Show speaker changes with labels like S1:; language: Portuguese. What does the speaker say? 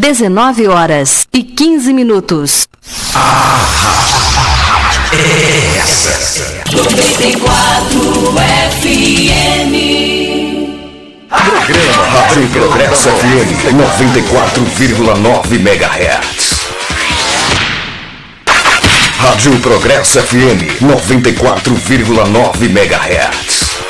S1: 19h15.
S2: Essa
S3: 94 FM.
S2: Rádio Progresso FM 94,9 MHz. Rádio Progresso FM 94,9 MHz.